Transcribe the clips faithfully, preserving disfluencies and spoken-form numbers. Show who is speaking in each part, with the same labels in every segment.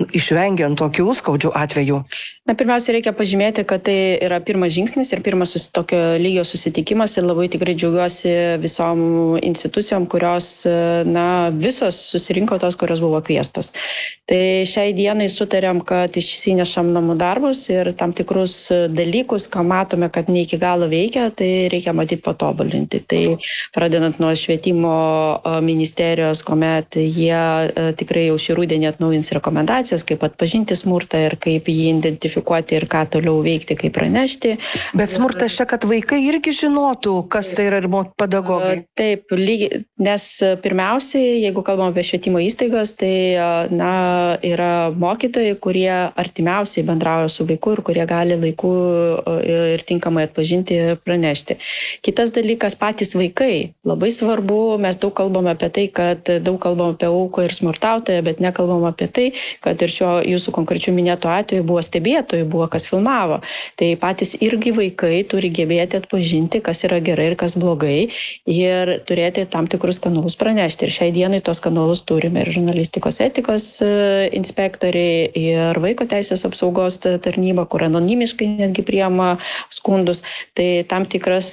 Speaker 1: išvengiant tokių skaudžių atvejų?
Speaker 2: Na, pirmiausia, reikia pažymėti, kad tai yra pirmas žingsnis ir pirmas susi, tokio lygio susitikimas ir labai tikrai džiaugiuosi visom institucijom, kurios, na, visos susirinko tos, kurios buvo kviestos. Tai šiai dienai sutarėm, kad išsinešam namų darbus ir tam tikrus dalykus, ką matome, kad ne iki galo veikia, tai reikia matyti patobulinti. Tai pradedant nuo švietimo ministerijos, kuomet jie tikrai jau šį rudenį atnaujins rekomendacijas, kaip atpažinti smurtą ir kaip jį identifikuoti ir ką toliau veikti, kaip pranešti.
Speaker 1: Bet smurtas čia, kad vaikai irgi žinotų, kas tai yra ir pedagogai.
Speaker 2: Taip, lygiai, nes pirmiausiai, jeigu kalbam apie švietimo įstaigas, tai na, yra mokytojai, kurie artimiausiai bendrauja su vaiku ir kurie gali laiku ir tinkamai atpažinti ir pranešti. Kitas dalykas, patys vaikai. Labai svarbu, mes daug kalbam apie tai, kad daug kalbam apie auką ir smurtautoją, bet nekalbam apie tai, kad ir šio jūsų konkrečių minėto atveju buvo stebėtojų, buvo kas filmavo. Tai patys irgi vaikai turi gebėti atpažinti, kas yra gerai ir kas blogai ir turėti tam tikrus kanalus pranešti. Ir šiai dienai tos kanalus turime ir žurnalistikos etikos inspektoriai, ir vaiko teisės apsaugos tarnyba, kur anonimiškai netgi priima skundus. Tai tam tikras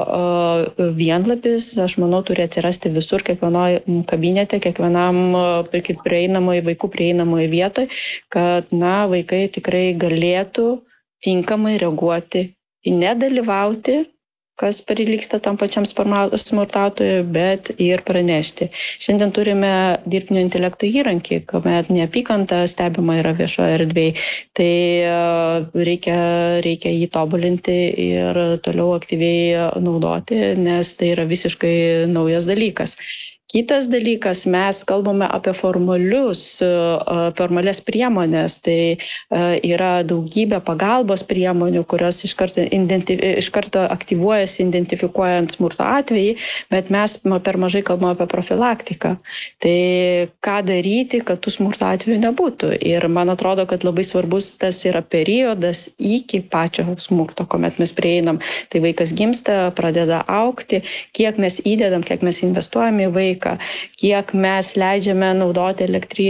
Speaker 2: vienlapis, aš manau, turi atsirasti visur, kiekvienoje kabinete, kiekvienam prieinamoje, vaikų prieinamoje vietoje, kad na, vaikai tikrai galėtų tinkamai reaguoti, nedalyvauti, kas prilygsta tam pačiam smurtautojui, bet ir pranešti. Šiandien turime dirbtinio intelekto įrankį, kuomet neapykanta stebima yra viešoje erdvėje. Tai reikia, reikia jį tobulinti ir toliau aktyviai naudoti, nes tai yra visiškai naujas dalykas. Kitas dalykas, mes kalbame apie formalius, formalias priemonės, tai yra daugybė pagalbos priemonių, kurios iš karto, iš karto aktyvuojasi identifikuojant smurto atvejį, bet mes per mažai kalbame apie profilaktiką. Tai ką daryti, kad tų smurto atvejų nebūtų. Ir man atrodo, kad labai svarbus tas yra periodas iki pačio smurto, kuomet mes prieinam. Tai vaikas gimsta, pradeda augti, kiek mes įdedam, kiek mes investuojame į vaiką, kiek mes leidžiame naudoti elektri,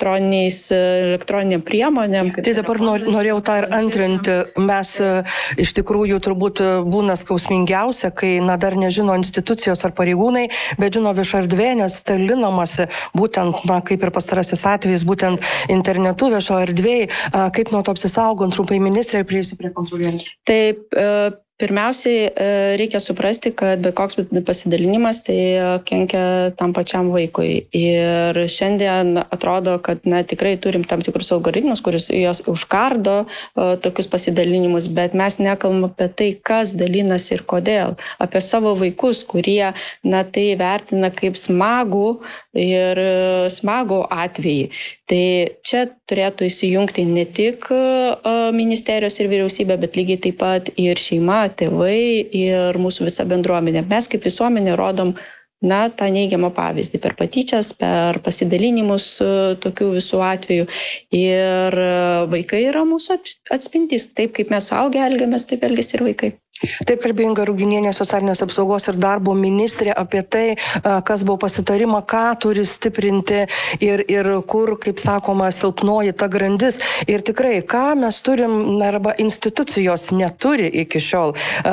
Speaker 2: elektroninėm priemonėm.
Speaker 1: Tai dabar nor, norėjau tą ir antrinti. Mes iš tikrųjų turbūt būna skausmingiausia, kai na, dar nežino institucijos ar pareigūnai, bet žino viešą erdvę, nes dalinamasi būtent, na, kaip ir pastarasis atvejis, būtent internetu viešo erdvėje. Kaip nuo to apsisaugant, trumpai ministrė, prieisiu prie kontrolierės.
Speaker 2: Taip, pirmiausiai reikia suprasti, kad bet koks pasidalinimas tai kenkia tam pačiam vaikui. Ir šiandien atrodo, kad na, tikrai turim tam tikrus algoritmus, kuris jos užkardo tokius pasidalinimus, bet mes nekalbam apie tai, kas dalinasi ir kodėl. Apie savo vaikus, kurie na, tai vertina kaip smagų ir smagų atvejį. Tai čia turėtų įsijungti ne tik ministerijos ir vyriausybė, bet lygiai taip pat ir šeima, tėvai ir mūsų visa bendruomenė. Mes kaip visuomenė rodom na, tą neigiamą pavyzdį per patyčias, per pasidalinimus tokių visų atvejų. Ir vaikai yra mūsų atspindys. Taip kaip mes suaugę elgiamės, taip elgiasi ir vaikai.
Speaker 1: Taip kalbėjo Inga Ruginienė, socialinės apsaugos ir darbo ministrė, apie tai, kas buvo pasitarima, ką turi stiprinti ir, ir kur, kaip sakoma, silpnoji ta grandis. Ir tikrai, ką mes turim, arba institucijos neturi iki šiol.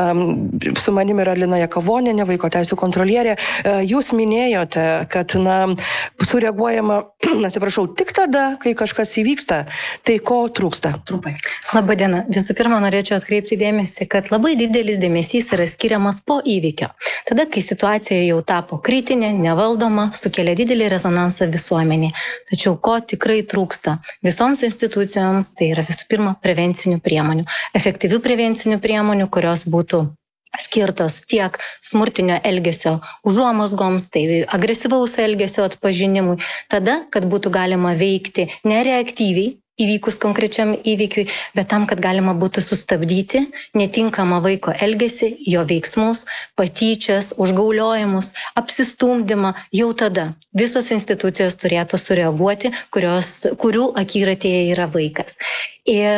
Speaker 1: Su manimi yra Lina Jakavonienė, vaiko teisų kontrolierė. Jūs minėjote, kad na, sureaguojama, atsiprašau, tik tada, kai kažkas įvyksta. Tai ko trūksta? Trumpai.
Speaker 3: Labadiena. Visų pirma, norėčiau atkreipti dėmesį, kad labai didelis dėmesys yra skiriamas po įvykio. Tada, kai situacija jau tapo kritinė, nevaldoma, sukelia didelį rezonansą visuomenį. Tačiau ko tikrai trūksta visoms institucijoms, tai yra visų pirma prevencinių priemonių. Efektyvių prevencinių priemonių, kurios būtų skirtos tiek smurtinio elgesio užuomazgoms, tai agresyvaus elgesio atpažinimui, tada, kad būtų galima veikti nereaktyviai, įvykus konkrečiam įvykiui, bet tam, kad galima būtų sustabdyti netinkamą vaiko elgesį, jo veiksmus, patyčias, užgauliojimus, apsistumdymą, jau tada visos institucijos turėtų sureaguoti, kurios, kurių akiratėje yra vaikas. Ir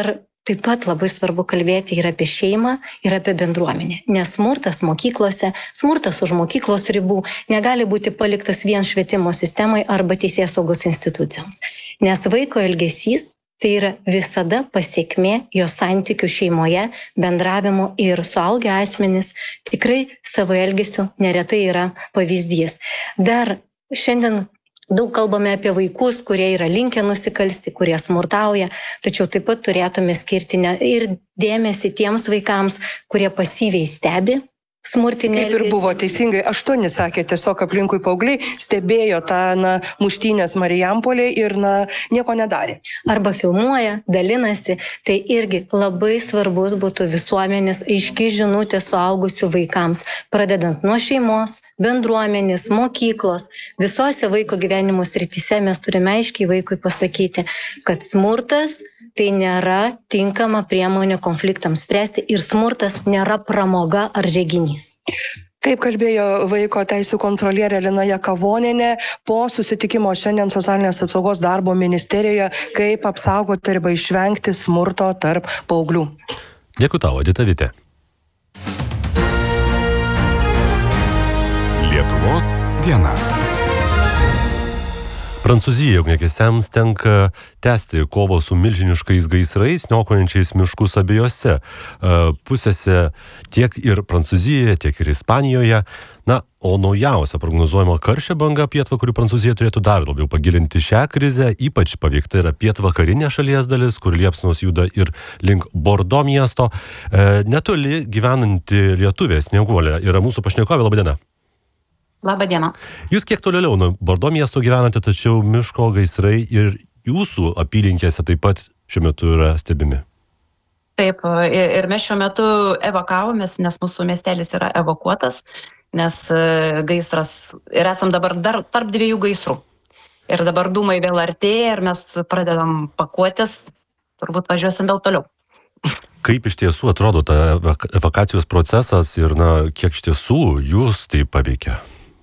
Speaker 3: Taip pat labai svarbu kalbėti ir apie šeimą, ir apie bendruomenę. Nes smurtas mokyklose, smurtas už mokyklos ribų negali būti paliktas vien švietimo sistemai arba teisėsaugos institucijoms. Nes vaiko elgesys tai yra visada pasiekmė jo santykių šeimoje, bendravimo ir suaugę asmenys tikrai savo elgesiu neretai yra pavyzdys. Dar šiandien daug kalbame apie vaikus, kurie yra linkę nusikalsti, kurie smurtauja, tačiau taip pat turėtume skirti ir dėmesį tiems vaikams, kurie pasyviai stebi smurtinį
Speaker 1: elgesį. Kaip ir buvo teisingai, aštuoni sakė, tiesiog aplinkui paaugliai stebėjo tą na, muštynės Marijampolėje ir na, nieko nedarė.
Speaker 3: Arba filmuoja, dalinasi, tai irgi labai svarbus būtų visuomenės aiški žinutė suaugusių vaikams, pradedant nuo šeimos, bendruomenės, mokyklos, visose vaiko gyvenimo srityse mes turime aiškiai vaikui pasakyti, kad smurtas tai nėra tinkama priemonė konfliktams spręsti ir smurtas nėra pramoga ar reginys.
Speaker 1: Taip kalbėjo vaiko teisų kontrolierė Lina Jakavonienė po susitikimo šiandien Socialinės apsaugos darbo ministerijoje, kaip apsaugoti arba išvengti smurto tarp paauglių.
Speaker 4: Dėkui tau, Edita Vitė. Lietuvos diena. Prancūzijoje ugniagesiams tenka tęsti kovo su milžiniškais gaisrais, niokojančiais miškus abiejose pusėse, tiek ir Prancūzijoje, tiek ir Ispanijoje. Na, o naujausia prognozuojama karščio banga pietvakarių Prancūzija turėtų dar labiau pagilinti šią krizę, ypač paveikta yra pietvakarinė šalies dalis, kur liepsnos juda ir link Bordo miesto. Netoli gyvenanti lietuvė Snieguolė yra mūsų pašnekovė. Labą dieną.
Speaker 5: Labą dieną.
Speaker 4: Jūs kiek toliau nuo Bordo miesto gyvenate, tačiau miško gaisrai ir jūsų apylinkėse taip pat šiuo metu yra stebimi.
Speaker 5: Taip, ir mes šiuo metu evakavomės, nes mūsų miestelis yra evakuotas, nes gaisras, ir esam dabar dar tarp dviejų gaisrų. Ir dabar dūmai vėl artėja ir mes pradedam pakuotis, turbūt važiuosim vėl toliau.
Speaker 4: Kaip iš tiesų atrodo ta evakacijos procesas ir na, kiek iš tiesų jūs tai paveikia?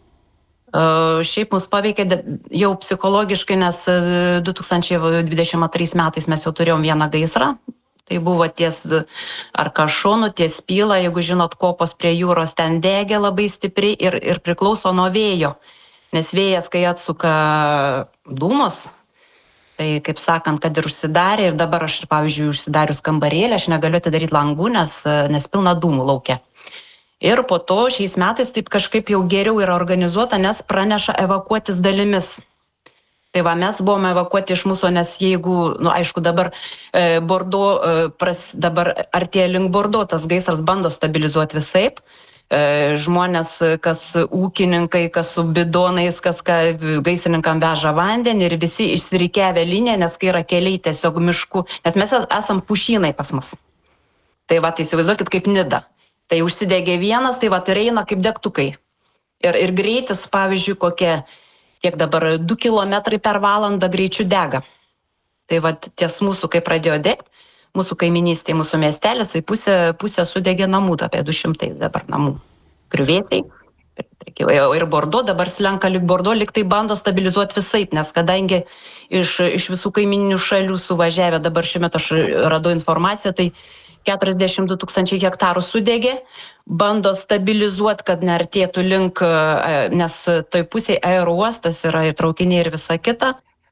Speaker 5: Uh, šiaip mus paveikė jau psichologiškai, nes du tūkstančiai dvidešimt antrais metais mes jau turėjom vieną gaisrą. Tai buvo ties Arkašonų, ties Pyla, jeigu žinot, kopos prie jūros ten degė labai stipriai ir, ir priklauso nuo vėjo. Nes vėjas, kai atsuka dūmus, tai kaip sakant, kad ir užsidarė ir dabar aš, pavyzdžiui, užsidarius kambarėlį, aš negaliu atidaryti langų, nes, nes pilna dūmų lauke. Ir po to šiais metais taip kažkaip jau geriau yra organizuota, nes praneša evakuotis dalimis. Tai va, mes buvome evakuoti iš mūsų, nes jeigu, nu aišku, dabar e, Bordo, e, pras, dabar artėja link Bordo, tas gaisras bando stabilizuoti visaip. E, žmonės, kas ūkininkai, kas su bidonais, kas ką, gaisrininkam veža vandenį ir visi išsirikiavę liniją, nes kai yra keliai tiesiog miškų, nes mes esam pušynai pas mus. Tai va, tai įsivaizduokit kaip Nida. Tai užsidegė vienas, tai va, tai eina kaip degtukai. Ir, ir greitis, pavyzdžiui, kokie, kiek dabar, du kilometrai per valandą greičiu dega. Tai va, ties mūsų, kai pradėjo degti, mūsų kaiminystė, mūsų miestelis, tai pusė, pusė sudegė namų, apie du šimtai dabar namų. Griuvėsiai. Ir Bordo dabar slenka lik Bordo, lik tai bando stabilizuoti visaip, nes kadangi iš, iš visų kaiminių šalių suvažiavę, dabar šiuo metu aš radau informaciją, tai keturiasdešimt du tūkstančiai hektarų sudegė, bando stabilizuoti, kad neartėtų link, nes toj pusėje aerouostas yra ir traukiniai ir visa kita.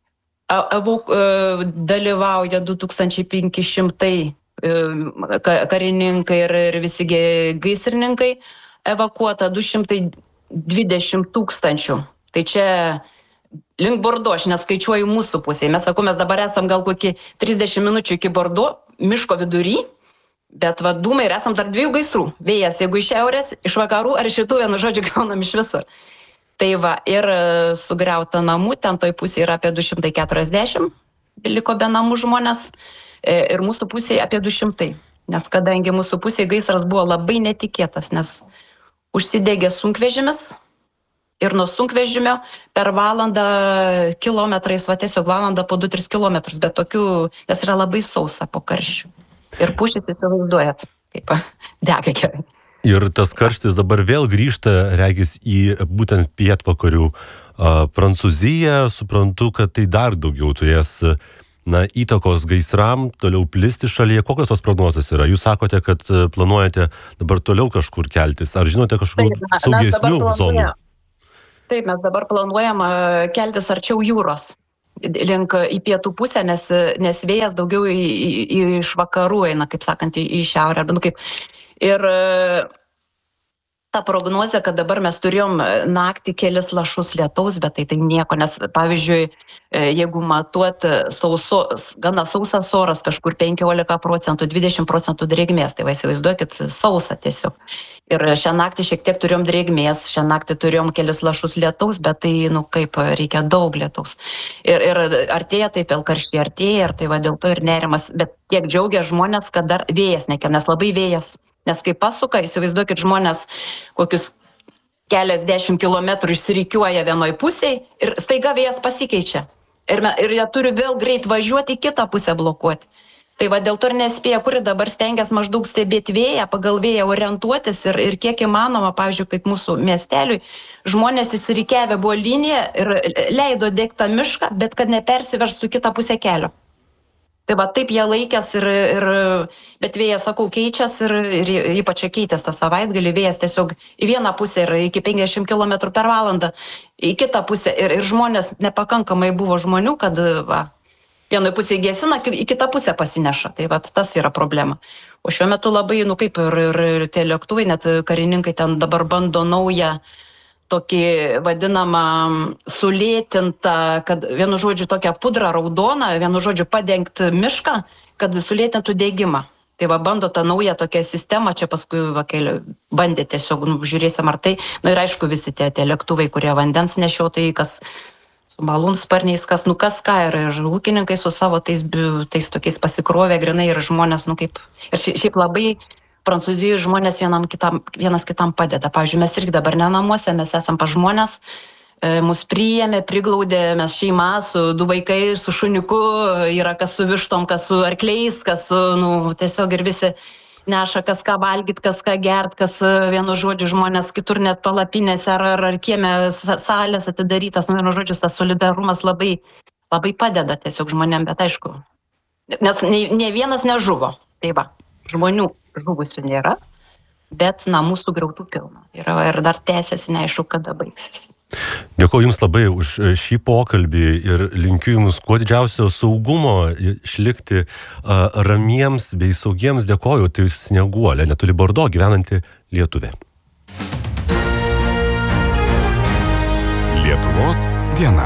Speaker 5: Dalyvauja du tūkstančiai penki šimtai karininkai ir, ir visi gaisrininkai, evakuota du šimtai dvidešimt tūkstančių. Tai čia link Bordo, aš neskaičiuoju mūsų pusėje. Mes sakau, mes dabar esam gal kokį trisdešimt minučių iki Bordo, miško vidury. Bet va, dūmai ir esam tarp dviejų gaisrų. Vėjas, jeigu iš šiaurės, iš vakarų ar iš rytų, vienu žodžiu, gaunam iš visur. Tai va, ir sugriauta namų, ten toj pusėje yra apie du šimtai keturiasdešimt, liko be namų žmonės, ir mūsų pusėje apie du šimtai. Nes kadangi mūsų pusėje gaisras buvo labai netikėtas, nes užsidegė sunkvežimis ir nuo sunkvežimio per valandą kilometrais, va tiesiog valandą po du tris kilometrus, bet tokių, nes yra labai sausa po karščių. Ir pušis, įsivaizduojat, kaip dega gerai.
Speaker 4: Ir tas karštis dabar vėl grįžta, regis, į būtent pietvakarių a, Prancūziją. Suprantu, kad tai dar daugiau turės na, įtakos gaisram toliau plisti šalyje? Kokios tos prognozės yra? Jūs sakote, kad planuojate dabar toliau kažkur keltis. Ar žinote kažkokių saugesnių zonų?
Speaker 5: Taip, mes dabar planuojam keltis arčiau jūros, link į pietų pusę, nes, nes vėjas daugiau į, į, iš vakarų eina, kaip sakant, į, į šiaurę. Nu, kaip. Ir ta prognozė, kad dabar mes turėjom naktį kelis lašus lietaus, bet tai, tai nieko, nes pavyzdžiui, jeigu matuot sauso, gana sausas oras, kažkur penkiolika procentų, dvidešimt procentų drėgmės, tai va įsivaizduokit, sausa tiesiog. Ir šią naktį šiek tiek turėjom drėgmės, šią naktį turėjom kelis lašus lietaus, bet tai, nu kaip, reikia daug lietaus. Ir, ir artėja taip, elkarščiai artėja, ir tai va dėl to ir nerimas, bet tiek džiaugia žmonės, kad dar vėjas nekia, nes labai vėjas. Nes kai pasuka, įsivaizduokit, žmonės kokius keliasdešimt kilometrų išsirikiuoja vienoj pusėje ir staiga vėjas pasikeičia. Ir, me, ir jie turi vėl greit važiuoti į kitą pusę blokuoti. Tai va dėl to ir nespėja, kuri dabar stengiasi maždaug stebėti vėją, pagal vėją orientuotis ir, ir kiek įmanoma, pavyzdžiui, kaip mūsų miesteliui, žmonės įsirikiavę buvo liniją ir leido degti tą mišką, bet kad nepersiverstų kitą pusę kelio. Tai va taip jie laikės, ir, ir, bet vėjas, sakau, keičias ir, ir ypač keitės tą savaitgalį, vėjas tiesiog į vieną pusę ir iki penkiasdešimt kilometrų per valandą, į kitą pusę ir, ir žmonės, nepakankamai buvo žmonių, kad va, vienoj pusėje gesina, į kitą pusę pasineša. Tai va, tas yra problema. O šiuo metu labai, nu kaip ir, ir, ir tie lėktuvai, net karininkai ten dabar bando naują tokį vadinamą sulėtintą, kad vienu žodžiu tokią pudrą raudoną, vienu žodžiu padengti mišką, kad sulėtintų degimą. Tai va bando tą naują tokią sistemą, čia paskui va, bandė tiesiog, nu, žiūrėsim ar tai, nu ir aišku visi tie, tie lėktuvai, kurie vandens nešiotojai, kas su malūnsparniais, kas, nu kas ką, ir, ir ūkininkai su savo tais, tais tokiais pasikrovė grinai ir žmonės, nu kaip, ir šiaip labai Prancūzijoje žmonės vienam kitam, vienas kitam padeda. Pavyzdžiui, mes irgi dabar ne namuose, mes esam pas žmonės, e, mus priėmė, priglaudė, mes šeima su du vaikai, su šuniuku, yra kas su vištom, kas su arkliais, kas su, nu, tiesiog ir visi neša kas ką valgyt, kas ką gert, kas vienu žodžiu žmonės kitur net palapinėse ar, ar, ar kieme salės atidarytas, nu vienu žodžiu tas solidarumas labai, labai padeda tiesiog žmonėm, bet aišku, nes ne, ne vienas nežuvo, tai va, žmonių žuvusių nėra, bet namų sugriautų pilna. Yra ir dar tęsiasi, neaišku, kada baigsis.
Speaker 4: Dėkuoju Jums labai už šį pokalbį ir linkiu Jums kuo didžiausio saugumo išlikti uh, ramiems bei saugiems. Dėkuoju, tai Snieguolė, netoli Bordo gyvenanti lietuvė.
Speaker 6: Lietuvos diena.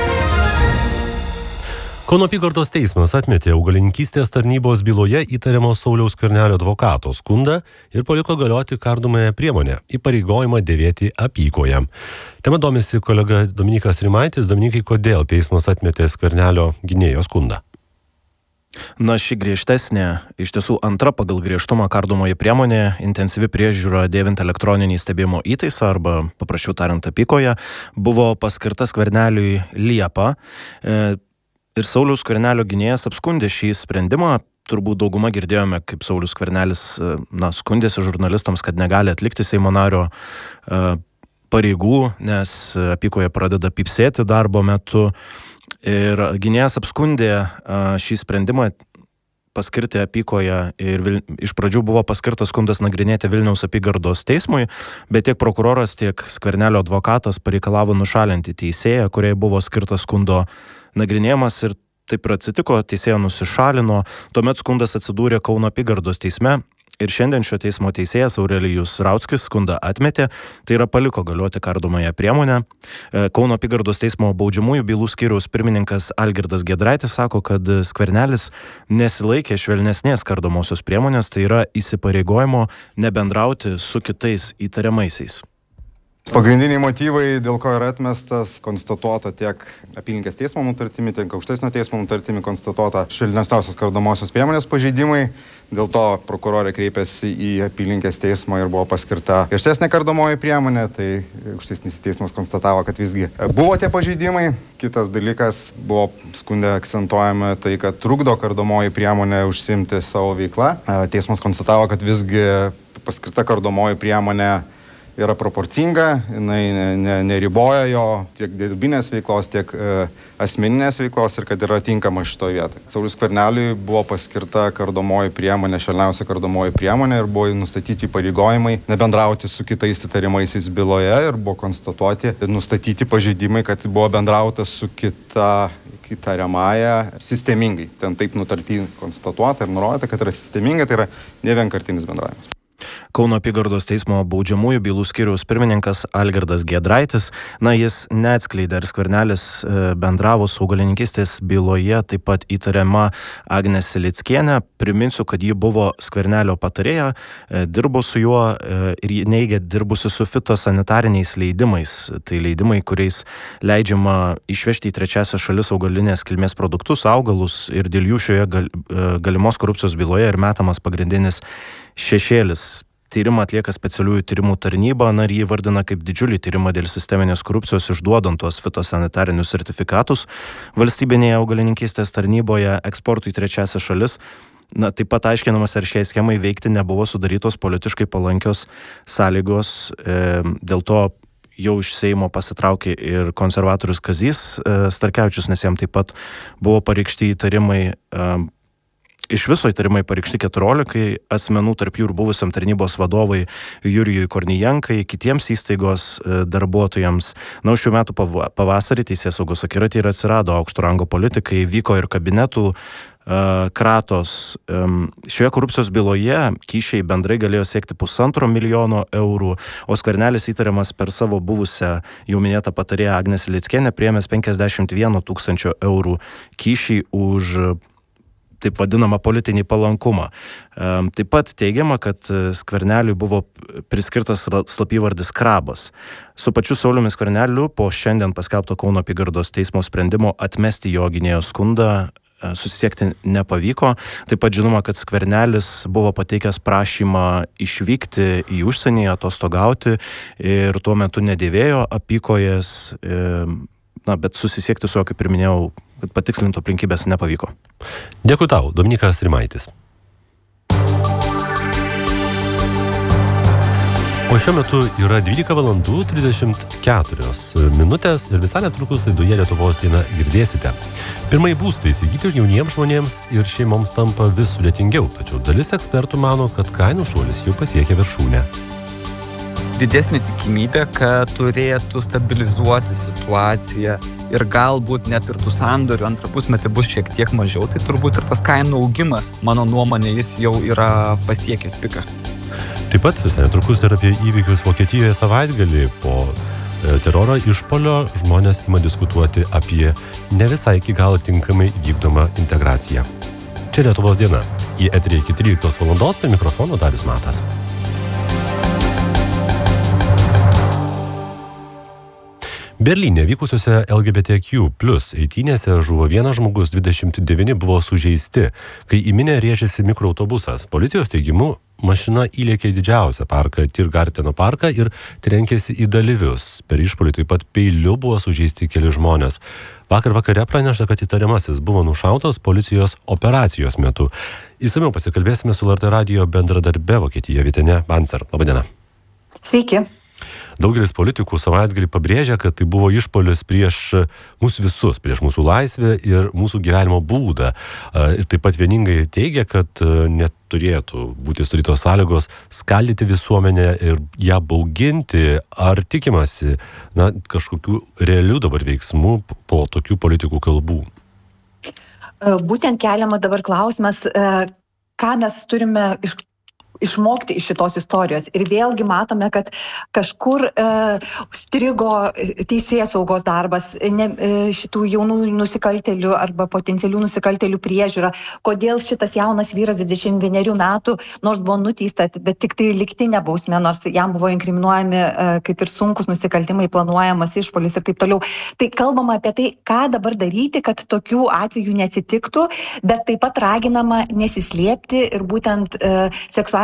Speaker 4: Kauno apygardos teismas atmetė augalininkystės tarnybos byloje įtariamo Sauliaus Skvernelio advokato skundą ir paliko galioti kardomąją priemonę įpareigojimą dėvėti apykoję. Tema domisi kolega Dominikas Rimaitis. Dominikai, kodėl teismas atmetė Skvernelio gynėjo skundą?
Speaker 7: Na, ši griežtesnė, iš tiesų antra pagal griežtumą kardomoji priemonė, intensyvi priežiūra dėvint elektroninį stebėjimo įtaisą arba, paprasčiau tariant, apykoję, buvo paskirta Skverneliui Liepą. E, Ir Sauliaus Skvernelio gynėjas apskundė šį sprendimą. Turbūt dauguma girdėjome, kaip Saulius Skvernelis na, skundėsi žurnalistams, kad negali atlikti Seimo nario uh, pareigų, nes apykoje pradeda pypsėti darbo metu. Ir gynėjas apskundė uh, šį sprendimą paskirti apykoje ir vil... iš pradžių buvo paskirtas skundas nagrinėti Vilniaus apygardos teismui, bet tiek prokuroras, tiek Skvernelio advokatas pareikalavo nušalinti teisėją, kuriai buvo skirtas skundo nagrinėjimas, ir taip ir atsitiko, teisėja nusišalino, tuomet skundas atsidūrė Kauno apygardos teisme ir šiandien šio teismo teisėjas Aurelijus Rauckis skundą atmetė, tai yra paliko galioti kardomąją priemonę. Kauno apygardos teismo baudžiamųjų bylų skyriaus pirmininkas Algirdas Giedraitis sako, kad Skvernelis nesilaikė švelnesnės kardomosios priemonės, tai yra įsipareigojimo nebendrauti su kitais įtariamaisiais.
Speaker 8: Pagrindiniai motyvai, dėl ko yra atmestas, konstatuota tiek apylinkės teismo nutartimi, tiek aukštesnio teismo nutartimi konstatuota švelnesniausios kardomosios priemonės pažeidimai. Dėl to prokurorė kreipėsi į apylinkės teismą ir buvo paskirta griežtesnė kardomoji priemonė. Tai aukštesnis teismas konstatavo, kad visgi buvo tie pažeidimai. Kitas dalykas, buvo skunde akcentuojama tai, kad trukdo kardomoji priemonė užsiimti savo veiklą. Teismas konstatavo, kad visgi paskirta kardomoji priemonė yra proporcinga, jinai ne, ne, neriboja jo tiek darbinės veiklos, tiek e, asmeninės veiklos ir kad yra tinkama šitoje vietoje. Sauliui Skverneliui buvo paskirta kardomoji priemonė, švelniausia kardomoji priemonė ir buvo nustatyti įpareigojimai nebendrauti su kitais įtariamaisiais byloje ir buvo konstatuoti, nustatyti pažeidimai, kad buvo bendrauta su kita įtariamąja sistemingai. Ten taip nutarty konstatuota ir nurodyta, kad yra sisteminga, tai yra ne vienkartinis bendravimas.
Speaker 7: Kauno apygardos teismo baudžiamųjų bylų skyriaus pirmininkas Algirdas Giedraitis. Na, jis neatskleidė, ar Skvernelis bendravo su augalininkystės byloje taip pat įtariama Agnė Silickienė. Priminsiu, kad ji buvo Skvernelio patarėja, dirbo su juo ir ji neigė dirbusi su fitosanitariniais leidimais. Tai leidimai, kuriais leidžiama išvežti į trečiasias šalis augalinės kilmės produktus, augalus ir dėl jų šioje gal, galimos korupcijos byloje ir metamas pagrindinis šešėlis. Tyrimą atlieka specialiųjų tyrimų tarnyba, na ir jį vardina kaip didžiulį tyrimą dėl sisteminės korupcijos išduodant tuos fitosanitarinius sertifikatus valstybinėje augalininkystės tarnyboje eksportui į trečiasias šalis. Na, taip pat aiškinamas, ar šiai schemai veikti nebuvo sudarytos politiškai palankios sąlygos. E, dėl to jau iš Seimo pasitraukė ir konservatorius Kazys e, Starkevičius, nes jam taip pat buvo pareikšti įtarimai. E, Iš viso įtarimai pareikšti keturiolikai asmenų, tarp jų ir buvusiam tarnybos vadovai Jurijui Kornijenkai, kitiems įstaigos darbuotojams. Na, šių metų pavasarį Teisėsaugos akiratyje ir atsirado aukšto rango politikai, vyko ir kabinetų uh, kratos. Um, šioje korupcijos byloje kyšiai bendrai galėjo siekti pusantro milijono eurų, o Skvernelis įtariamas per savo buvusią jau minėtą patarėją Agnę Silickienę priėmęs penkiasdešimt vieno tūkstančio eurų kyšį už taip vadinamą politinį palankumą. Taip pat teigiama, kad Skverneliui buvo priskirtas slapyvardis Krabas. Su pačiu Sauliumi Skverneliu po šiandien paskelbto Kauno apygardos teismo sprendimo atmesti jo gynėjo skundą susisiekti nepavyko. Taip pat žinoma, kad Skvernelis buvo pateikęs prašymą išvykti į užsienį, atostogauti ir tuo metu nedėvėjo apykojas, na, bet susisiekti su juo, kaip ir minėjau, kad patikslintų aplinkybės nepavyko.
Speaker 4: Dėkui tau, Dominikas Rimaitis. O šiuo metu yra dvylika valandų trisdešimt keturios minutės ir visai netrukus laidoje Lietuvos diena girdėsite. Pirmąjį būstą įsigyti jauniems žmonėms ir šeimoms tampa vis sudėtingiau, tačiau dalis ekspertų mano, kad kainų šuolis jau pasiekė viršūnę.
Speaker 6: Didesnė tikimybė, kad turėtų stabilizuoti situaciją ir galbūt net ir tų sandorių antrą pusmetį bus šiek tiek mažiau, tai turbūt ir tas kainų augimas, mano nuomonė, jis jau yra pasiekęs piką.
Speaker 4: Taip pat visai netrukus ir apie įvykius Vokietijoje savaitgalį. Po teroro išpolio žmonės ima diskutuoti apie ne visai iki galo tinkamai vykdomą integraciją. Čia Lietuvos diena. Į eterį iki tryliktos valandos prie mikrofono Darius Matas. Berlyne vykusiuose L G B T Q plus eitynėse žuvo vienas žmogus, dvidešimt devyni buvo sužeisti. Kai į minią rėžėsi mikroautobusas, policijos teigimu mašina įlėkė į didžiausią parką, Tiergarteno parką, ir trenkėsi į dalyvius. Per išpuolį taip pat peiliu buvo sužeisti keli žmonės. Vakar vakare pranešta, kad įtariamasis buvo nušautas policijos operacijos metu. Įsamiau pasikalbėsime su L R T radijo bendradarbe Vokietijoje Vytene Bancer. Labadiena.
Speaker 9: Sveiki.
Speaker 4: Daugelis politikų savaitgalį pabrėžia, kad tai buvo išpuolis prieš mūsų visus, prieš mūsų laisvę ir mūsų gyvenimo būdą. Ir taip pat vieningai teigia, kad neturėtų būti sudarytos sąlygos skaldyti visuomenę ir ją bauginti. Ar tikimasi na, kažkokių realių dabar veiksmų po tokių politikų kalbų?
Speaker 9: Būtent keliama dabar klausimas, ką mes turime iš išmokti iš šitos istorijos. Ir vėlgi matome, kad kažkur e, strigo teisėsaugos darbas, ne, e, šitų jaunų nusikaltelių arba potencialių nusikaltelių priežiūra. Kodėl šitas jaunas vyras dvidešimt vienerių metų, nors buvo nuteista, bet tik tai lygtinė bausmė, nors jam buvo inkriminuojami e, kaip ir sunkus nusikaltimai, planuojamas išpuolis ir taip toliau. Tai kalbama apie tai, ką dabar daryti, kad tokių atvejų neatsitiktų, bet taip pat raginama nesislėpti ir būtent e, seksualinio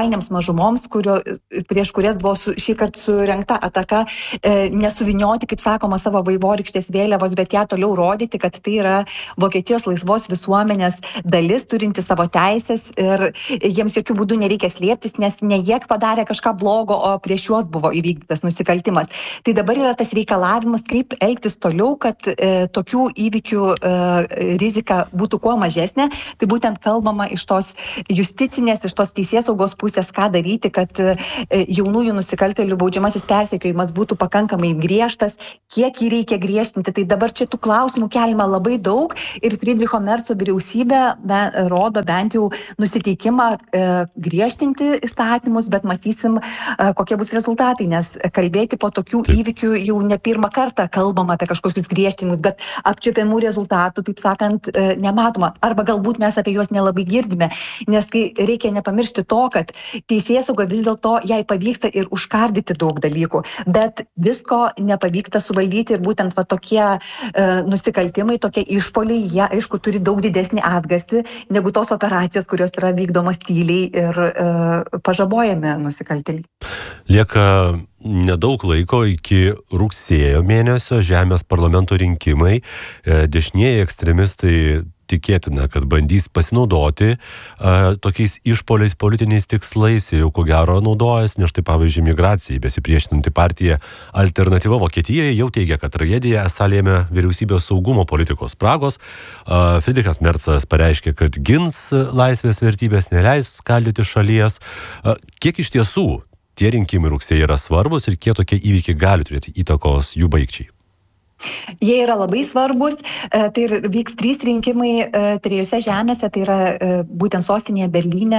Speaker 9: etninėms mažumoms, kurio, prieš kurias buvo su, šį kartą surengta ataka, e, nesuvinioti, kaip sakoma, savo vaivorykštės vėliavos, bet ją toliau rodyti, kad tai yra Vokietijos laisvos visuomenės dalis, turinti savo teisės ir jiems jokių būdų nereikia slėptis, nes ne jie padarė kažką blogo, o prieš juos buvo įvykdytas nusikaltimas. Tai dabar yra tas reikalavimas, kaip elgtis toliau, kad e, tokių įvykių e, rizika būtų kuo mažesnė. Tai būtent kalbama iš tos justicinės, iš tos teisėsaugos pusės, ką daryti, kad e, jaunųjų nusikaltėlių baudžiamasis persekiojimas būtų pakankamai griežtas, kiek jį reikia griežtinti. Tai dabar čia tų klausimų keliama labai daug ir Friedricho Merco vyriausybė be, rodo bent jau nusiteikimą e, griežtinti įstatymus, bet matysim, e, kokie bus rezultatai, nes kalbėti po tokių įvykių jau ne pirmą kartą kalbama apie kažkokius griežtinimus, bet apčiuopiamų rezultatų, taip sakant, e, nematoma. Arba galbūt mes apie juos nelabai girdime, nes kai reikia nepamiršti to, kad teisėsauga vis dėlto jai pavyksta ir užkardyti daug dalykų, bet visko nepavyksta suvaldyti ir būtent va, tokie e, nusikaltimai, tokie išpoliai, jie aišku turi daug didesnį atgarsį negu tos operacijos, kurios yra vykdomos tyliai ir e, pažabojami nusikaltėliai.
Speaker 4: Lieka nedaug laiko iki rugsėjo mėnesio, Žemės parlamento rinkimai. E, dešinieji ekstremistai tikėtina, kad bandys pasinaudoti uh, tokiais išpoliais politiniais tikslais ir jau ko gero naudojas, nes štai pavyzdžiui migracijai besipriešinanti partija Alternatyva Vokietijai jau teigia, kad tragediją esą lėmė vyriausybės saugumo politikos spragos. Uh, Friedrichas Mercas pareiškė, kad gins laisvės vertybės, neleis skaldyti šalies. Uh, kiek iš tiesų tie rinkimai rugsėjai yra svarbus ir kiek tokie įvykiai gali turėti įtakos jų baigčiai?
Speaker 9: Jie yra labai svarbus, tai vyks trys rinkimai trijose žemėse, tai yra būtent sostinėje Berlyne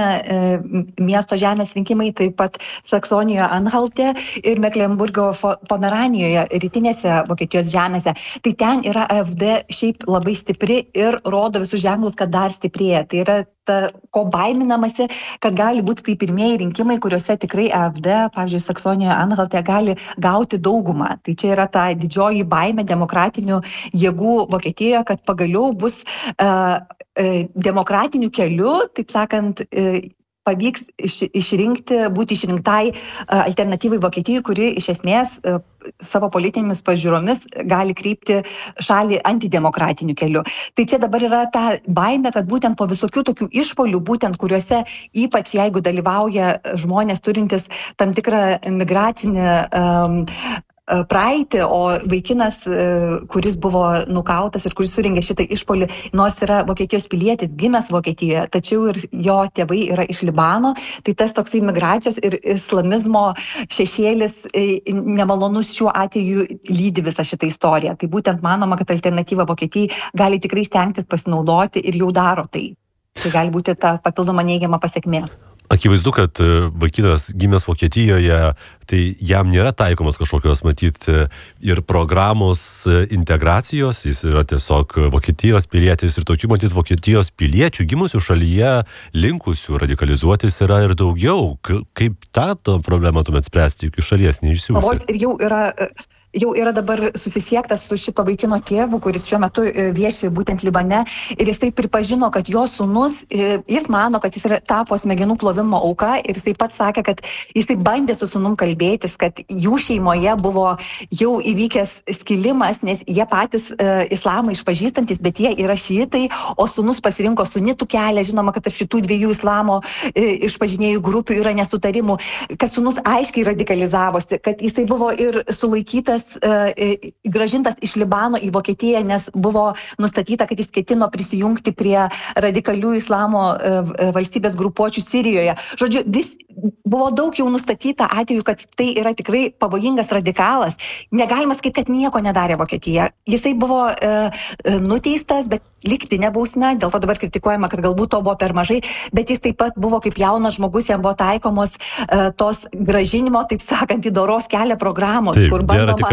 Speaker 9: miesto žemės rinkimai, taip pat Saksonijoje Anhalte ir Meklenburgo Pomeranijoje, rytinėse Vokietijos žemėse. Tai ten yra A F D šiaip labai stipri ir rodo visus ženklus, kad dar stiprėja. Tai yra ta, ko baiminamasi, kad gali būti tai pirmieji rinkimai, kuriuose tikrai A F D, pavyzdžiui, Saksonijoje Anhalte gali gauti daugumą. Tai čia yra ta didžioji baimė demokratinių jėgų Vokietijoje, kad pagaliau bus uh, uh, demokratiniu keliu, taip sakant, uh, pavyks iš, išrinkti, būti išrinktai uh, alternatyvai Vokietijai, kuri iš esmės uh, savo politinėmis pažiūromis gali kreipti šalį antidemokratiniu keliu. Tai čia dabar yra ta baimė, kad būtent po visokių tokių išpolių, būtent kuriuose ypač jeigu dalyvauja žmonės turintis tam tikrą migracinį um, praeitį, o vaikinas, kuris buvo nukautas ir kuris surengė šitą išpolį, nors yra Vokietijos pilietis, gimęs Vokietijoje, tačiau ir jo tėvai yra iš Libano, tai tas toksai migracijos ir islamizmo šešėlis nemalonus šiuo atveju lydi visą šitą istoriją. Tai būtent manoma, kad alternatyva Vokietijai gali tikrai stengtis pasinaudoti ir jau daro tai. Tai gali būti ta papildoma neigiama pasekmė.
Speaker 4: Akivaizdu, kad vaikinas gimęs Vokietijoje, tai jam nėra taikomas kažkokios, matyt, ir programos integracijos, jis yra tiesiog Vokietijos pilietis ir tokių, matyt, Vokietijos piliečių gimusių šalyje linkusių radikalizuotis yra ir daugiau. Kaip tą, tą problemą tuomet spręsti, juk iš šalies neišsiųsti?
Speaker 9: Ir jau yra, jau yra dabar susisiektas su šito vaikino tėvu, kuris šiuo metu vieši būtent Libane, ir jisai pripažino, kad jo sūnus, jis mano, kad jis yra tapo smegenų plovimo auka, ir jisai pats sakė, kad jisai bandė su sūnum kalbėtis, kad jų šeimoje buvo jau įvykęs skilimas, nes jie patys e, islamą išpažįstantis, bet jie yra šiitai, o sūnus pasirinko sunitų kelią, žinoma, kad tarp šitų dviejų islamo e, išpažinėjų grupių yra nesutarimų, kad sūnus aiškiai radikalizavosi, kad jisai buvo ir sulaikytas, e, grąžintas iš Libano į Vokietiją, nes buvo nustatyta, kad jis ketino prisijungti prie radikalių islamo e, valstybės grupuočių Sirijoje. Žodžiu, vis buvo daug jau nustatyta atveju, kad tai yra tikrai pavojingas radikalas. Negalima sakyti, kad nieko nedarė Vokietija. Jisai buvo e, nuteistas, bet lygtinė bausmė, dėl to dabar kritikuojama, kad galbūt to buvo per mažai, bet jis taip pat buvo kaip jaunas žmogus, jam buvo taikomos e, tos gražinimo, taip sakant, į doros kelią programos,
Speaker 4: taip,
Speaker 9: kur bandoma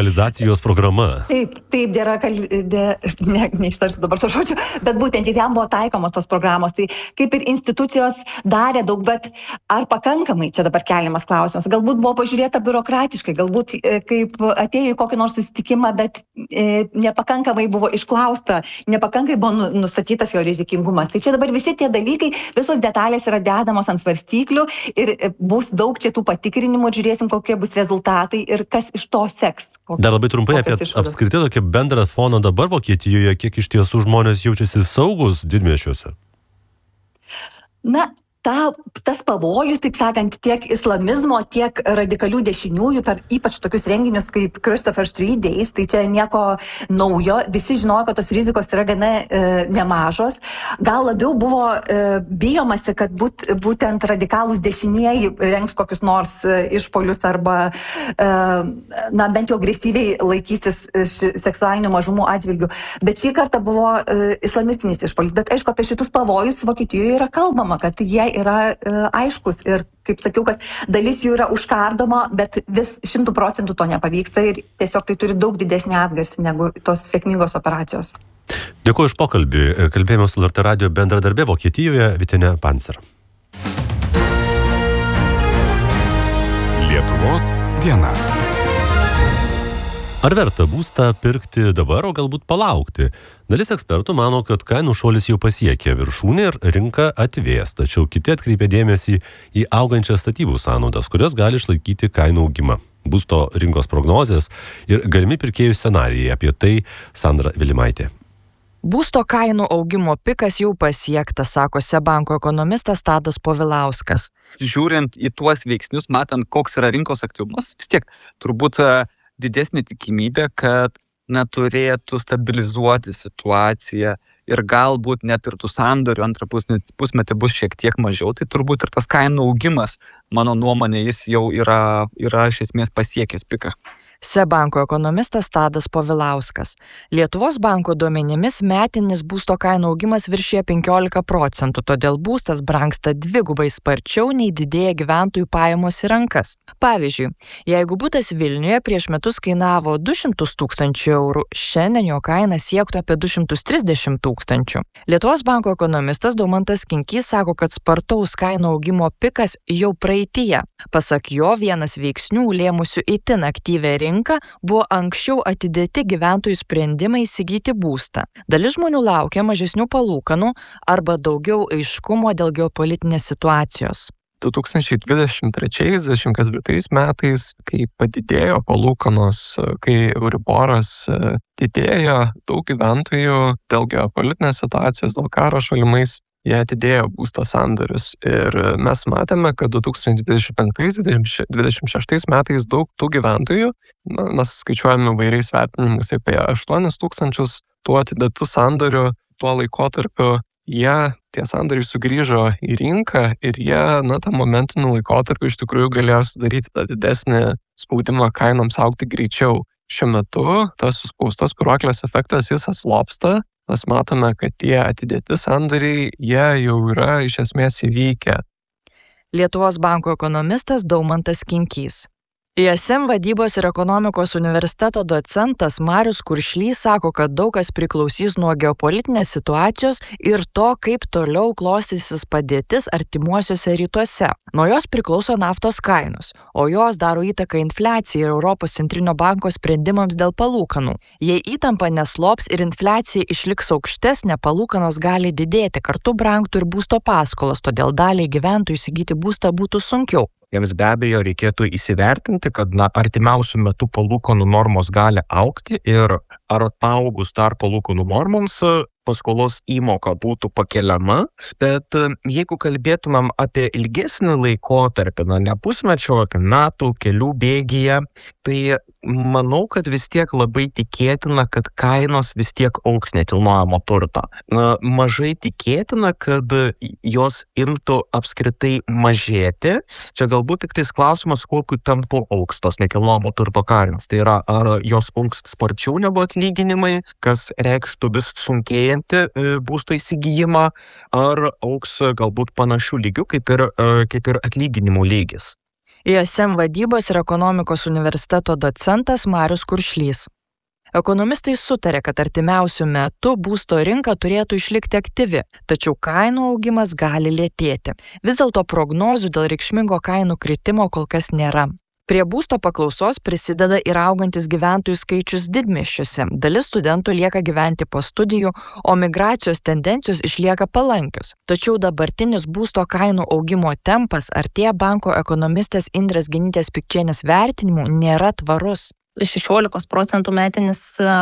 Speaker 4: delokalizacijos programa.
Speaker 9: Taip, taip, derakal... de... ne, neištarsiu dabar to žodžio, bet būtent jam buvo taikomos tos programos. Tai kaip ir institucijos darė daug, bet ar pakankamai, čia dabar keliamas klausimas. Galbūt buvo pažiūrėta biurokratiškai, galbūt kaip atėjo į kokį nors susitikimą, bet e, nepakankamai buvo išklausta, nepakankamai buvo nustatytas jo rizikingumas. Tai čia dabar visi tie dalykai, visos detalės yra dedamos ant svarstyklių ir bus daug čia tų patikrinimų ir žiūrėsim, kokie bus rezultatai ir kas iš to seks.
Speaker 4: Dar labai trumpai apie apskritai tokį bendrą foną dabar Vokietijoje, kiek iš tiesų žmonės jaučiasi saugus didmiesčiuose?
Speaker 9: Na, ta, tas pavojus, taip sakant, tiek islamizmo, tiek radikalių dešiniųjų per ypač tokius renginius kaip Christopher Street Days, tai čia nieko naujo, visi žinojo, kad tos rizikos yra gana e, nemažos. Gal labiau buvo e, bijomasi, kad būt, būtent radikalūs dešinieji rengs kokius nors e, išpolius arba e, na, bent jau agresyviai laikysis seksualinių mažumų atžvilgių. Bet šį kartą buvo e, islamistinis išpolis. Bet aišku, apie šitus pavojus Vokietijoje yra kalbama, kad jie yra e, aiškus ir, kaip sakiau, kad dalis jų yra užkardoma, bet vis šimtų procentų to nepavyksta ir tiesiog tai turi daug didesnį atgarsį negu tos sėkmingos operacijos.
Speaker 4: Dėkuoju už pokalbį. Kalbėjome su L R T radijo bendradarbė Vokietijoje Vytenė Pancer.
Speaker 10: Lietuvos diena.
Speaker 4: Ar verta būstą pirkti dabar, o galbūt palaukti? Dalis ekspertų mano, kad kainų šuolis jau pasiekė viršūnę ir rinka atvės, tačiau kiti atkreipia dėmesį į augančias statybų sąnaudas, kurios gali išlaikyti kainų augimą. Būsto rinkos prognozės ir galimi pirkėjų scenarijai. Apie tai Sandra Vilimaitė.
Speaker 11: Būsto kainų augimo pikas jau pasiektas, sako SEB banko ekonomistas Tadas Povilauskas.
Speaker 6: Žiūrint į tuos veiksnius, matant, koks yra rinkos aktyvumas, vis tiek turbūt didesnė tikimybė, kad neturėtų stabilizuoti situaciją ir galbūt net ir tų sandorių antrą pusmetį bus šiek tiek mažiau, tai turbūt ir tas kainų augimas, mano nuomonė, jis jau yra, yra iš esmės pasiekęs piką.
Speaker 11: SEB banko ekonomistas Tadas Povilauskas. Lietuvos banko duomenimis metinis būsto kainų augimas viršija penkiolika procentų, todėl būstas brangsta dvigubai sparčiau nei didėja gyventojų pajamos į rankas. Pavyzdžiui, jeigu butas Vilniuje prieš metus kainavo du šimtus tūkstančių eurų, šiandien jo kaina siektų apie du šimtus trisdešimt tūkstančių. Lietuvos banko ekonomistas Daumantas Kinkys sako, kad spartaus kainų augimo pikas jau praeityje. Pasak jo, vienas veiksnių lėmusių itin aktyvią rinką buvo anksčiau atidėti gyventojų sprendimai įsigyti būstą. Dalis žmonių laukia mažesnių palūkanų arba daugiau aiškumo dėl geopolitinės situacijos.
Speaker 12: du tūkstančiai dvidešimt trečiais dvidešimt ketvirtais metais, kai padidėjo palūkanos, kai Euriboras didėjo, daug gyventojų dėl geopolitinės situacijos, dėl karo šalimais, jie atidėjo būsto sandorius. Ir mes matėme, kad du tūkstančiai dvidešimt penktais dvidešimt šeštais metais daug tų gyventojų, na, mes skaičiuojame vairiais vertinimais apie aštuonis tūkstančius tų atidėtų sandorių tuo laikotarpiu, jie tie sandoriai sugrįžo į rinką ir jie, na, tą momentinių laikotarpių iš tikrųjų galėjo sudaryti tą didesnį spaudimą kainoms augti greičiau. Šiuo metu tas suspaustas spyruoklės efektas jis atslopsta. Mes matome, kad tie atidėti sandoriai, jie jau yra iš esmės įvykę.
Speaker 11: Lietuvos banko ekonomistas Daumantas Kinkys. I S M vadybos ir ekonomikos universiteto docentas Marius Kuršlys sako, kad daug kas priklausys nuo geopolitinės situacijos ir to, kaip toliau klostysis padėtis artimuosiuose rytuose. Nuo jos priklauso naftos kainos, o jos daro įtaką infliacijai ir Europos centrinio banko sprendimams dėl palūkanų. Jei įtampa neslops ir infliacija išliks aukštesnė, palūkanos gali didėti, kartu brangtų ir būsto paskolos, todėl daliai gyventojų įsigyti būstą būtų sunkiau.
Speaker 13: Jiems be abejo reikėtų įsivertinti, kad na, artimiausių metų palūkanų normos gali augti ir ar augus dar palūkanų normoms paskolos įmoka būtų pakeliama, bet jeigu kalbėtumėm apie ilgesnį laikotarpį, na, ne pusmečio, apie metų, kelių bėgyje, tai manau, kad vis tiek labai tikėtina, kad kainos vis tiek augs nekilnojamo turto. Na, mažai tikėtina, kad jos imtų apskritai mažėti. Čia galbūt tik tais klausimas, kokiu tempu augs tos nekilnojamo turto kainos. Tai yra, ar jos augs sparčiau negu atlyginimai, kas reikštų vis sunkėjantį būsto įsigijimą, ar augs galbūt panašių lygių, kaip ir, kaip ir atlyginimų lygis.
Speaker 11: I S M vadybos ir ekonomikos universiteto docentas Marius Kuršlys. Ekonomistai sutarė, kad artimiausių metų būsto rinka turėtų išlikti aktyvi, tačiau kainų augimas gali lėtėti. Vis dėlto prognozių dėl reikšmingo kainų kritimo kol kas nėra. Prie būsto paklausos prisideda ir augantis gyventojų skaičius didmiesčiuose. Dalis studentų lieka gyventi po studijų, o migracijos tendencijos išlieka palankios. Tačiau dabartinis būsto kainų augimo tempas artėja banko ekonomistės Indrės Genytės Pikčienės vertinimu nėra tvarus.
Speaker 10: šešiolikos procentų metinis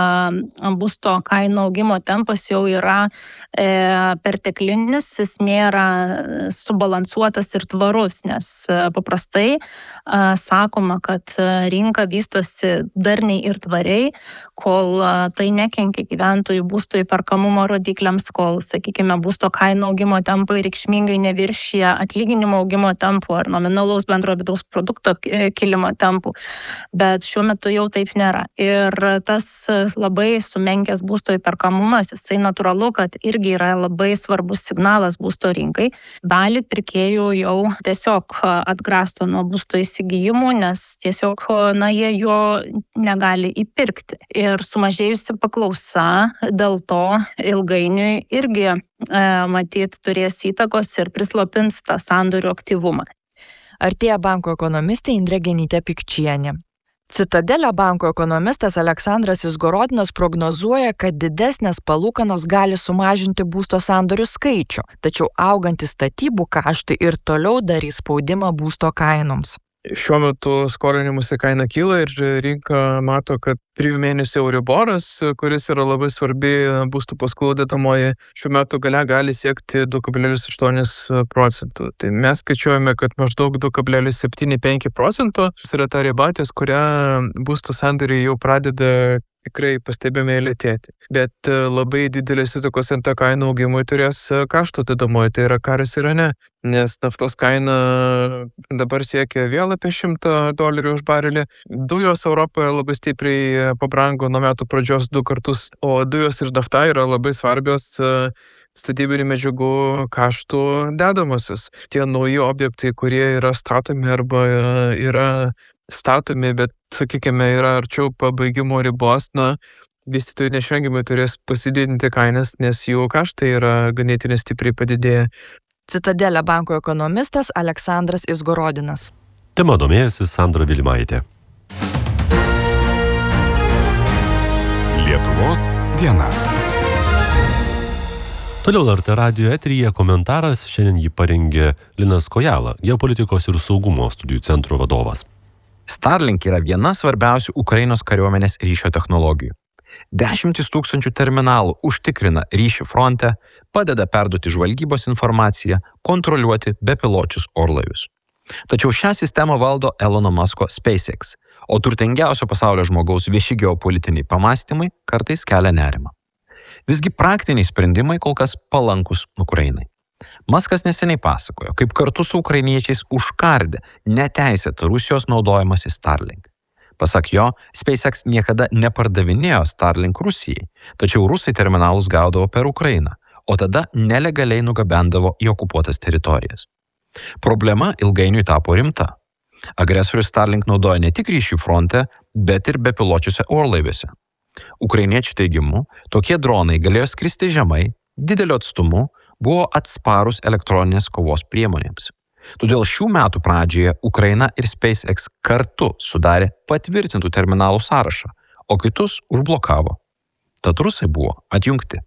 Speaker 10: būsto kainų augimo tempas jau yra e, perteklinis, jis nėra subalansuotas ir tvarus, nes paprastai e, sakoma, kad rinka vystosi darniai ir tvariai, kol e, tai nekenkia gyventojų būsto įperkamumo rodikliams, kol, sakykime, būsto kainų augimo tempai reikšmingai neviršyje atlyginimo augimo tempų ar nominalaus bendro vidaus produkto kilimo tempų. Bet šiuo metu jau jau taip nėra. Ir tas labai sumenkęs būsto įperkamumas, jisai natūralu, kad irgi yra labai svarbus signalas būsto rinkai. Dalį pirkėjų jau tiesiog atgrasto nuo būsto įsigijimų, nes tiesiog, na, jie jo negali įpirkti. Ir sumažėjusi paklausa dėl to ilgainiui irgi e, matyt turės įtakos ir prislopins tą sandorių aktyvumą.
Speaker 11: Artėja banko ekonomistė Indrė Genytė Pikčienė. Citadelio banko ekonomistas Aleksandras Izgorodinas prognozuoja, kad didesnės palūkanos gali sumažinti būsto sandorių skaičių, tačiau augantys statybų kaštai ir toliau darys spaudimą būsto kainoms.
Speaker 12: Šiuo metu skolinimuose kaina kyla ir rinka mato, kad trijų mėnesių euriboras, kuris yra labai svarbi būstų paskolų dedamoji, šiuo metu gale gali siekti du kablelis aštuoni procentų. Tai mes skaičiuojame, kad maždaug du kablelis septyni penki procento yra ta riba, ties kurią būstų sandoriai jau pradeda tikrai pastebėme lėtėti. Bet labai didelės įtakos ant tą kainų augimui turės kaštų dedamoji, tai yra karas Irane, nes naftos kaina dabar siekia vėl apie šimtą dolerių už barelį. Dujos Europoje labai stipriai pabrango nuo metų pradžios du kartus, o dujos ir nafta yra labai svarbios statybinių medžiagų kaštų dedamasis. Tie nauji objektai, kurie yra statomi arba yra statomi, bet, sakykime, yra arčiau pabaigimo ribos, na, vystytojai neišvengiamai turės pasididinti kainas, nes jų kaštai yra ganėtinai stipriai padidėję.
Speaker 11: Citadelio banko ekonomistas Aleksandras Izgorodinas.
Speaker 4: Tema domėjosi Sandra Vilimaitė.
Speaker 14: Lietuvos diena.
Speaker 4: Toliau L R T radijo eteryje komentaras, šiandien jį parengė Linas Kojala, geopolitikos ir saugumo studijų centro vadovas.
Speaker 13: Starlink yra viena svarbiausių Ukrainos kariuomenės ryšio technologijų. Dešimtis tūkstančių terminalų užtikrina ryšį fronte, padeda perduoti žvalgybos informaciją, kontroliuoti bepiločius orlaivius. Tačiau šią sistemą valdo Elono Musko SpaceX, o turtingiausio pasaulio žmogaus vieši geopolitiniai pamąstymai kartais kelia nerimą. Visgi praktiniai sprendimai kol kas palankus Ukrainai. Muskas neseniai pasakojo, kaip kartu su ukrainiečiais užkardė neteisėtą Rusijos naudojimąsi Starlink. Pasak jo, SpaceX niekada nepardavinėjo Starlink Rusijai, tačiau rusai terminalus gaudavo per Ukrainą, o tada nelegaliai nugabendavo į okupuotas teritorijas. Problema ilgainiui tapo rimta. Agresorius Starlink naudoja ne tik ryšį fronte, bet ir bepiločiuose orlaiviuose. Ukrainiečių teigimu, tokie dronai galėjo skristi žemai, dideliu atstumu, buvo atsparus elektroninės kovos priemonėms. Todėl šių metų pradžioje Ukraina ir SpaceX kartu sudarė patvirtintų terminalų sąrašą, o kitus užblokavo. Tad rusai buvo atjungti.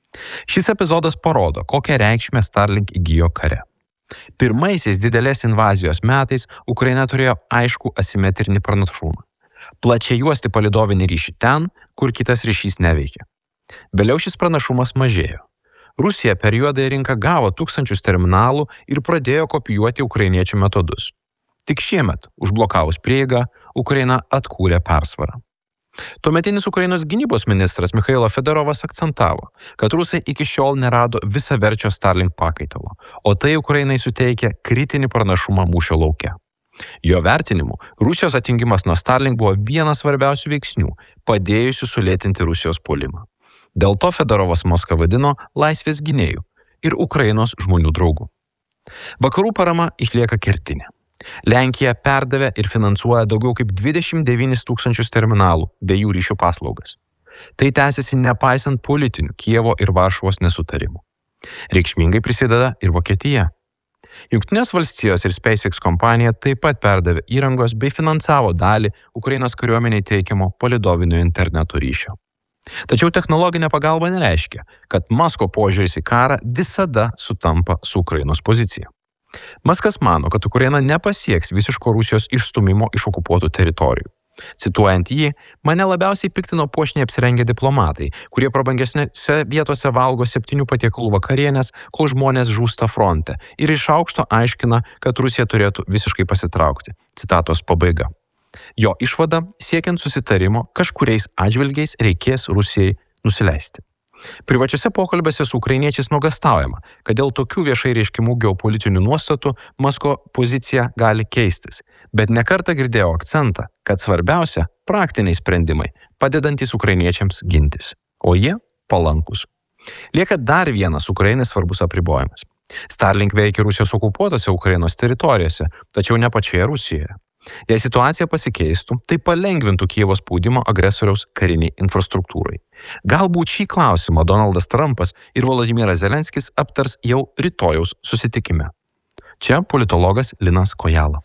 Speaker 13: Šis epizodas parodo, kokią reikšmę Starlink įgijo kare. Pirmaisiais didelės invazijos metais Ukraina turėjo aiškų asimetrinį pranašumą. Plačiai juosti palidovinį ryšį ten, kur kitas ryšys neveikia. Vėliau šis pranašumas mažėjo. Rusija per juodąją rinką gavo tūkstančius terminalų ir pradėjo kopijuoti ukrainiečių metodus. Tik šiemet, užblokavus prieigą, Ukraina atkūrė persvarą. Tuometinis Ukrainos gynybos ministras Michailo Fedorovas akcentavo, kad rusai iki šiol nerado visaverčio Starlink pakaitalo, o tai Ukrainai suteikia kritinį pranašumą mūšio lauke. Jo vertinimu, Rusijos atjungimas nuo Starlink buvo vienas svarbiausių veiksnių, padėjusių sulėtinti Rusijos puolimą. Dėl to Fedorovas Moską vadino laisvės gynėjų ir Ukrainos žmonių draugų. Vakarų parama išlieka kertinė.
Speaker 14: Lenkija perdavė ir finansuoja daugiau kaip dvidešimt devynis tūkstančius terminalų bei jų ryšių paslaugas. Tai tęsiasi nepaisant politinių Kijevo ir Varšuvos nesutarimų. Reikšmingai prisideda ir Vokietija. Jungtinės valstijos ir SpaceX kompanija taip pat perdavė įrangos bei finansavo dalį Ukrainos kariuomeniai teikiamo palidovinio interneto ryšio. Tačiau technologinė pagalba nereiškia, kad Masko požiūris į karą visada sutampa su Ukrainos pozicija. Maskas mano, kad Ukraina nepasieks visiško Rusijos išstumimo iš okupuotų teritorijų. Cituojant jį, mane labiausiai piktino puošniai apsirengę diplomatai, kurie prabangesnėse vietose valgo septynių patiekalų vakarienės, kol žmonės žūsta fronte ir iš aukšto aiškina, kad Rusija turėtų visiškai pasitraukti. Citatos pabaiga. Jo išvada, siekiant susitarimo, kažkuriais atžvilgiais reikės Rusijai nusileisti. Privačiose pokalbėse su ukrainiečiais nuogąstaujama, kad dėl tokių viešai reiškimų geopolitinių nuostatų Masko pozicija gali keistis, bet nekartą girdėjau akcentą, kad svarbiausia – praktiniai sprendimai, padedantys ukrainiečiams gintis, o jie – palankus. Lieka dar vienas Ukrainai svarbus apribojimas. Starlink veikia Rusijos okupuotose Ukrainos teritorijose, tačiau ne pačioje Rusijoje. Jei situacija pasikeistų, tai palengvintų Kijevo spaudimo agresoriaus kariniai infrastruktūrai. Galbūt šį klausimą Donaldas Trumpas ir Volodymyras Zelenskis aptars jau rytojaus susitikime. Čia politologas Linas Kojala.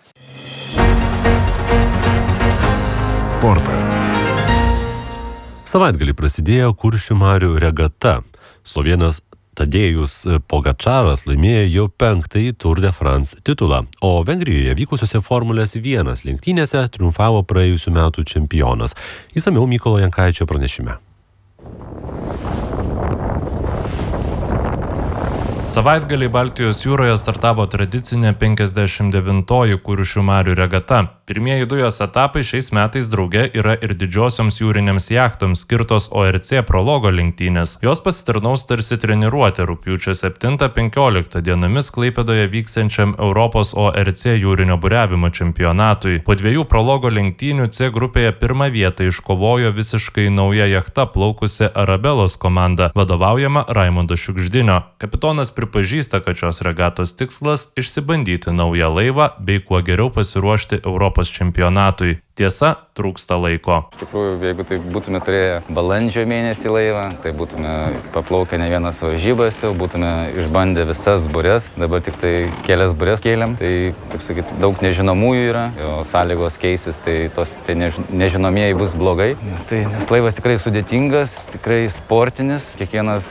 Speaker 4: Sportas. Savaitgalį prasidėjo Kuršių marių regata. Slovėnas Tadėjus Pogačaras laimėjo jau penktąjį Tour de France titulą, o Vengrijoje vykusiose Formulės vienas lenktynėse triumfavo praėjusių metų čempionas. Išsamiau Mykolo Jankaičio pranešime.
Speaker 15: Savaitgalį Baltijos jūroje startavo tradicinė penkiasdešimt devintoji Kuršių marių regata. Pirmieji du jos etapai šiais metais drauge yra ir didžiosioms jūrinėms jachtoms skirtos O R C prologo lenktynės. Jos pasitarnaus tarsi treniruotė rugpjūčio septintą penkioliktą dienomis Klaipėdoje vyksiančiam Europos O R C jūrinio buriavimo čempionatui. Po dviejų prologo lenktynių C grupėje pirmą vietą iškovojo visiškai nauja jachta plaukusi Arabelos komanda, vadovaujama Raimundo Šiugždinio. Kapitonas pripažįsta, kad šios regatos tikslas – išsibandyti naują laivą bei kuo geriau pasiruošti Europos čempionatui. Tiesa, trūksta laiko.
Speaker 16: Iš tikrųjų, jeigu tai būtume turėję balandžio mėnesį laivą, tai būtume paplaukę ne vienas varžybas, jau būtume išbandę visas burės. Dabar tik tai kelias burės kėlėm, tai, kaip sakyt, daug nežinomųjų yra, jo sąlygos keisis, tai tos tai než, nežinomieji bus blogai. Nes, tai, nes laivas tikrai sudėtingas, tikrai sportinis, kiekvienas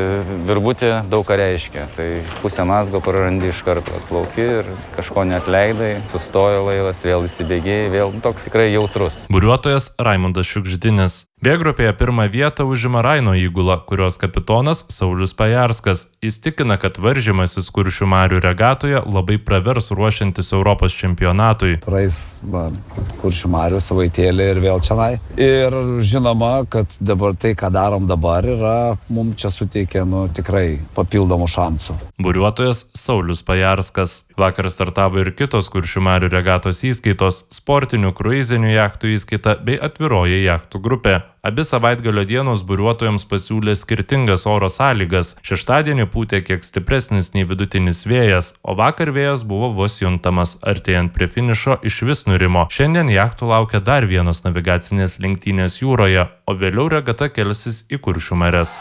Speaker 16: virbutė daug ką reiškia. Tai pusę mazgo prarandi iš karto, atplauki ir kažko neatleidai, sustojo laivas, vėl įsibėgėjai, vėl toks tikrai jautrus.
Speaker 15: Buriuotojas Raimundas Šiugždinis. B grupėje pirmą vietą užima Raino įgula, kurios kapitonas Saulius Pajarskas. Jis tikina, kad varžymasis Kuršių marių regatoje labai pravers ruošiantis Europos čempionatui.
Speaker 17: Praeis va, Kuršių marių savaitėlį ir vėl čionai. Ir žinoma, kad dabar tai, ką darom dabar, yra mums čia suteikia nu, tikrai papildomų šansų.
Speaker 15: Buriuotojas Saulius Pajarskas. Vakar startavo ir kitos Kuršių marių regatos įskaitos, sportinių kruizinių jachtų įskaita bei atviroji jachtų grupė. Abi savaitgalio dienos buriuotojams pasiūlė skirtingas oro sąlygas. Šeštadienį pūtė kiek stipresnis nei vidutinis vėjas, o vakar vėjas buvo vos juntamas. Artėjant prie finišo išvis nurimo. Šiandien jachtų laukia dar vienos navigacinės lenktynės jūroje, o vėliau regata kelsis į Kuršių marias.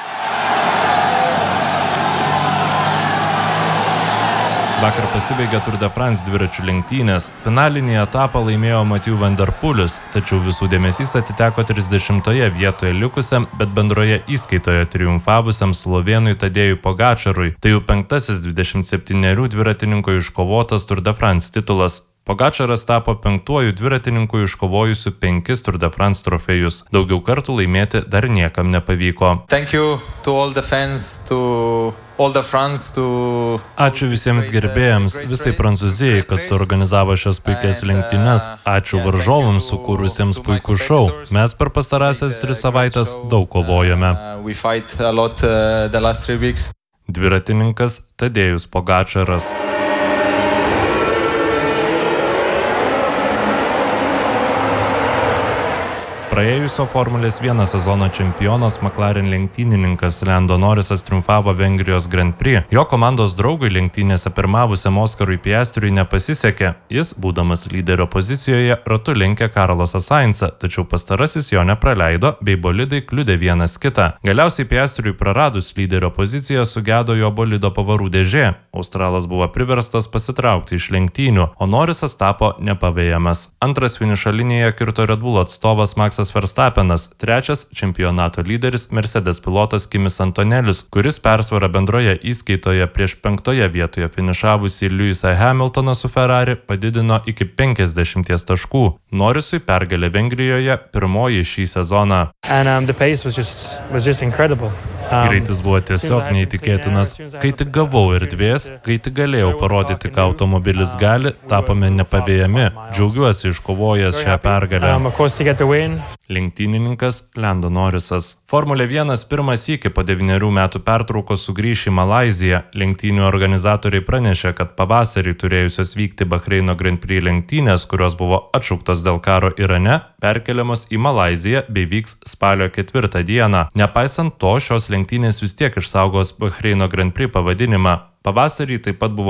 Speaker 15: Vakar pasibaigė Tour de France dviračių lenktynės. Finalinį etapą laimėjo Mathieu van der Poelis, tačiau visų dėmesys atiteko trisdešimtoje vietoje likusiam, bet bendroje įskaitoje triumfavusiam slovėnui Tadėjui Pogačarui. Tai jau penktasis dvidešimt septynerių dviratininko iškovotas Tour de France titulas. Pogačaras tapo penktuoju dviratininku iškovojusiu penkis Tour de France trofėjus. Daugiau kartų laimėti dar niekam nepavyko.
Speaker 18: Thank you to all the fans, to all the France, to...
Speaker 15: Ačiū visiems gerbėjams, visai Prancūzijai, kad suorganizavo šias puikias lenktynes. Ačiū varžovams, sukūrusiems puikų šou. Mes per pastarąsias tris savaitės daug kovojame. Dviratininkas Tadėjus Pogačaras. Praėjusio Formulės vienas sezono čempionas McLaren lenktynininkas Lando Norrisas triumfavo Vengrijos Grand Prix. Jo komandos draugui lenktynėse pirmavusiam Oskarui Piastriui nepasisekė. Jis, būdamas lyderio pozicijoje, ratu lenkė Carlosą Sainzą, tačiau pastarasis jo nepraleido, bei bolidai kliudė vienas kitą. Galiausiai Piastriui praradus lyderio poziciją sugedo jo bolido pavarų dėžė. Australas buvo priverstas pasitraukti iš lenktynių, o Norrisas tapo nepavėjamas. Antras finišo linijoje kirto Red Bull atstovas Maxas Verstappenas, trečias čempionato lyderis Mercedes pilotas Kimis Antonelis, kuris persvarą bendroje įskaitoje prieš penktoje vietoje finišavusį Lewisą Hamiltoną su Ferrari padidino iki penkiasdešimties taškų. Norrisui pergalė Vengrijoje pirmoji šį sezoną.
Speaker 19: And um, the pace was just was just incredible.
Speaker 15: Greitis buvo tiesiog neįtikėtinas. Kai tik gavau erdvės, kai tik galėjau parodyti, ką automobilis gali, tapome nepavėjami. Džiaugiuosi iškovojęs šią pergalę. Lenktynininkas Lando Norrisas. Formulė vienas pirmas sykį po devynerių metų pertraukos sugrįš į Malaiziją. Lenktynių organizatoriai pranešė, kad pavasarį turėjusios vykti Bahreino Grand Prix lenktynės, kurios buvo atšauktos dėl karo Irane, perkeliamos į Malaiziją bei vyks spalio ketvirtą dieną. Nepaisant to, šios lenktynės vis tiek išsaugos Bahreino Grand Prix pavadinimą. Pavasarį taip pat buvo